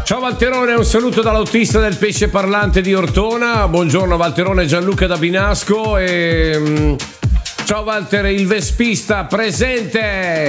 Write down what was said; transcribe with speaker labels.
Speaker 1: Ciao Valterone, un saluto dall'autista del pesce parlante di Ortona. Buongiorno Valterone, Gianluca da Binasco e ciao Walter, il vespista presente.